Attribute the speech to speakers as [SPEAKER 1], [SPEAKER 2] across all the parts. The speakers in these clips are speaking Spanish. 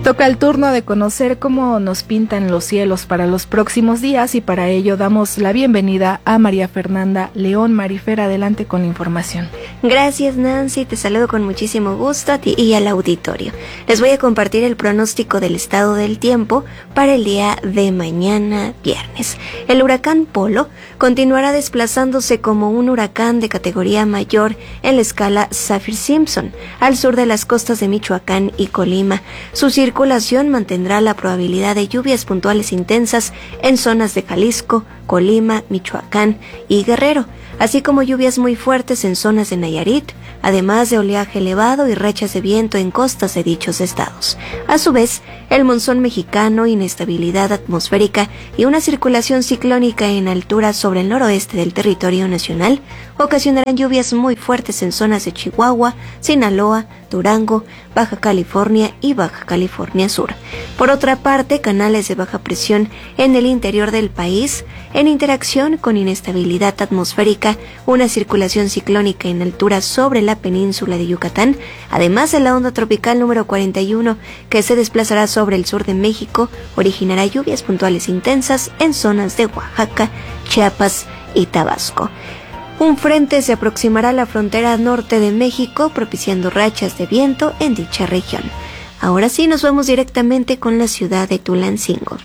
[SPEAKER 1] Toca el turno de conocer cómo nos pintan los cielos para los próximos días y para ello damos la bienvenida a María Fernanda León. Marifer, adelante con la información.
[SPEAKER 2] Gracias, Nancy, te saludo con muchísimo gusto a ti y al auditorio. Les voy a compartir el pronóstico del estado del tiempo para el día de mañana viernes. El huracán Polo continuará desplazándose como un huracán de categoría mayor en la escala Saffir-Simpson al sur de las costas de Michoacán y Colima. Su circulación mantendrá la probabilidad de lluvias puntuales intensas en zonas de Jalisco, Colima, Michoacán y Guerrero, así como lluvias muy fuertes en zonas de Nayarit, además de oleaje elevado y rachas de viento en costas de dichos estados. A su vez, el monzón mexicano, inestabilidad atmosférica y una circulación ciclónica en altura sobre el noroeste del territorio nacional ocasionarán lluvias muy fuertes en zonas de Chihuahua, Sinaloa, Durango, Baja California y Baja California Sur. Por otra parte, canales de baja presión en el interior del país, en interacción con inestabilidad atmosférica, una circulación ciclónica en altura sobre la península de Yucatán, además de la onda tropical número 41 que se desplazará sobre el sur de México, originará lluvias puntuales intensas en zonas de Oaxaca, Chiapas y Tabasco. Un frente se aproximará a la frontera norte de México, propiciando rachas de viento en dicha región. Ahora sí, nos vamos directamente con la ciudad de Tulancingo.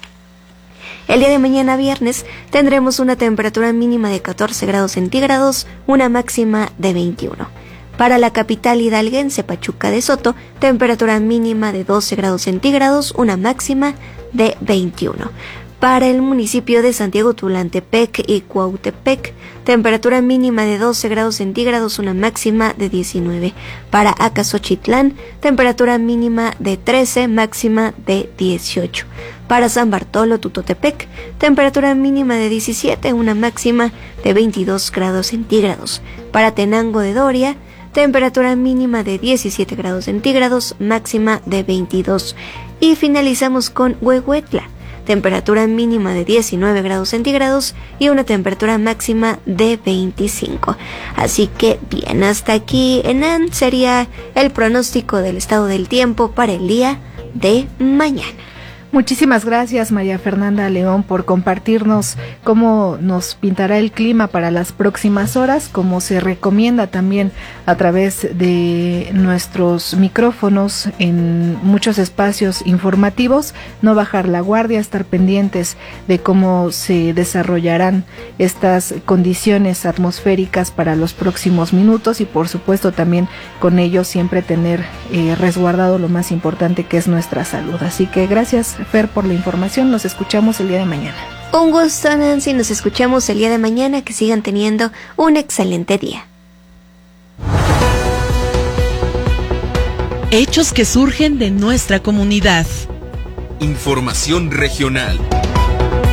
[SPEAKER 2] El día de mañana viernes tendremos una temperatura mínima de 14 grados centígrados, una máxima de 21. Para la capital hidalguense, Pachuca de Soto, temperatura mínima de 12 grados centígrados, una máxima de 21. Para el municipio de Santiago Tulantepec y Cuautepec, temperatura mínima de 12 grados centígrados, una máxima de 19. Para Acaxochitlán, temperatura mínima de 13, máxima de 18. Para San Bartolo Tutotepec, temperatura mínima de 17, una máxima de 22 grados centígrados. Para Tenango de Doria, temperatura mínima de 17 grados centígrados, máxima de 22. Y finalizamos con Huehuetla, temperatura mínima de 19 grados centígrados y una temperatura máxima de 25. Así que bien, hasta aquí sería el pronóstico del estado del tiempo para el día de mañana.
[SPEAKER 1] Muchísimas gracias, María Fernanda León, por compartirnos cómo nos pintará el clima para las próximas horas, como se recomienda también a través de nuestros micrófonos en muchos espacios informativos, no bajar la guardia, estar pendientes de cómo se desarrollarán estas condiciones atmosféricas para los próximos minutos y por supuesto también con ello siempre tener resguardado lo más importante que es nuestra salud. Así que gracias, Fer, por la información. Nos escuchamos el día de mañana.
[SPEAKER 2] Un gusto, Nancy. Nos escuchamos el día de mañana. Que sigan teniendo un excelente día.
[SPEAKER 3] Hechos que surgen de nuestra comunidad.
[SPEAKER 4] Información regional.